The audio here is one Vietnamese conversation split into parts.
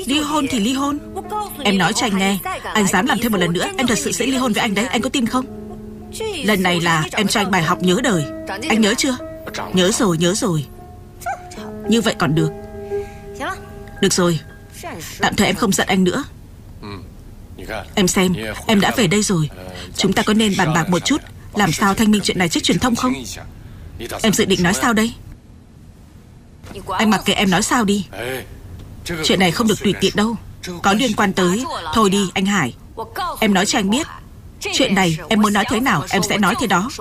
Ly hôn thì ly hôn. Em nói cho anh nghe, anh dám làm thêm một lần nữa, em thật sự sẽ ly hôn với anh đấy, anh có tin không? Lần này là em cho anh bài học nhớ đời. Anh nhớ chưa? Nhớ rồi, nhớ rồi. Như vậy còn được. Được rồi, tạm thời em không giận anh nữa. Em xem, em đã về đây rồi. Chúng ta có nên bàn bạc một chút làm sao thanh minh chuyện này trước truyền thông không? Em dự định nói sao đây? Anh mặc kệ em nói sao đi. Chuyện này không được tùy tiện đâu, có liên quan tới... Thôi đi anh Hải, em nói cho anh biết, chuyện này em muốn nói thế nào em sẽ nói thế đó.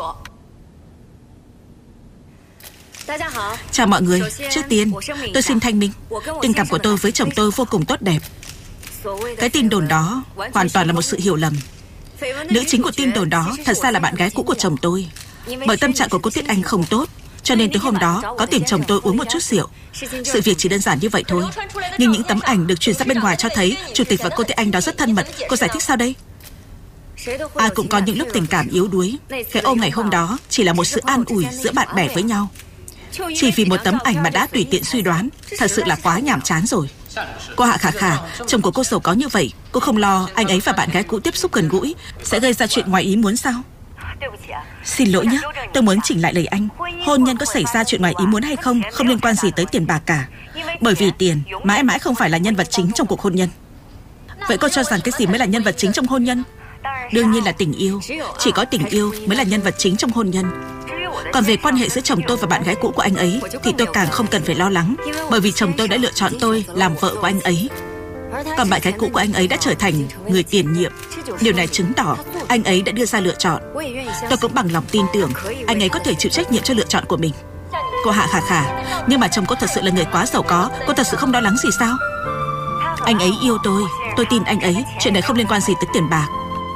Chào mọi người. Trước tiên tôi xin thanh minh, tình cảm của tôi với chồng tôi vô cùng tốt đẹp. Cái tin đồn đó hoàn toàn là một sự hiểu lầm. Nữ chính của tin đồn đó thật ra là bạn gái cũ của chồng tôi. Bởi tâm trạng của cô Tuyết Anh không tốt, cho nên tối hôm đó có tìm chồng tôi uống một chút rượu. Sự việc chỉ đơn giản như vậy thôi. Nhưng những tấm ảnh được truyền ra bên ngoài cho thấy chủ tịch và cô Tuyết Anh đó rất thân mật. Cô giải thích sao đây? Ai cũng có những lúc tình cảm yếu đuối. Cái ôm ngày hôm đó chỉ là một sự an ủi giữa bạn bè với nhau. Chỉ vì một tấm ảnh mà đã tùy tiện suy đoán, thật sự là quá nhàm chán rồi. Cô Hạ Khả Khả, chồng của cô giàu có như vậy, cô không lo anh ấy và bạn gái cũ tiếp xúc gần gũi sẽ gây ra chuyện ngoài ý muốn sao? Xin lỗi nhé, tôi muốn chỉnh lại lời anh. Hôn nhân có xảy ra chuyện ngoài ý muốn hay không không liên quan gì tới tiền bạc cả. Bởi vì tiền mãi mãi không phải là nhân vật chính trong cuộc hôn nhân. Vậy cô cho rằng cái gì mới là nhân vật chính trong hôn nhân? Đương nhiên là tình yêu. Chỉ có tình yêu mới là nhân vật chính trong hôn nhân. Còn về quan hệ giữa chồng tôi và bạn gái cũ của anh ấy thì tôi càng không cần phải lo lắng, bởi vì chồng tôi đã lựa chọn tôi làm vợ của anh ấy. Còn bạn gái cũ của anh ấy đã trở thành người tiền nhiệm. Điều này chứng tỏ anh ấy đã đưa ra lựa chọn. Tôi cũng bằng lòng tin tưởng anh ấy có thể chịu trách nhiệm cho lựa chọn của mình. Cô Hạ Khả Khả, nhưng mà chồng cô thật sự là người quá giàu có, cô thật sự không lo lắng gì sao? Anh ấy yêu tôi tin anh ấy. Chuyện này không liên quan gì tới tiền bạc.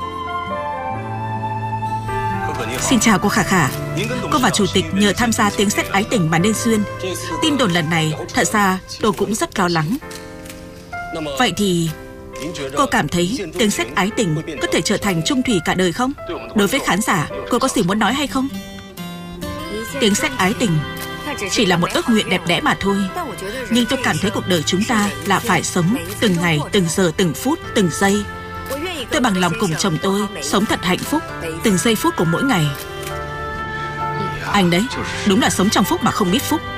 Xin chào cô Khả Khả. Cô và chủ tịch nhờ tham gia tiếng sét ái tình mà nên duyên. Tin đồn lần này thật ra tôi cũng rất lo lắng. Vậy thì cô cảm thấy tiếng sét ái tình có thể trở thành chung thủy cả đời không? Đối với khán giả, cô có gì muốn nói hay không? Tiếng sét ái tình chỉ là một ước nguyện đẹp đẽ mà thôi. Nhưng tôi cảm thấy cuộc đời chúng ta là phải sống từng ngày, từng giờ, từng phút, từng giây. Tôi bằng lòng cùng chồng tôi sống thật hạnh phúc từng giây phút của mỗi ngày. Anh đấy, đúng là sống trong phúc mà không biết phúc.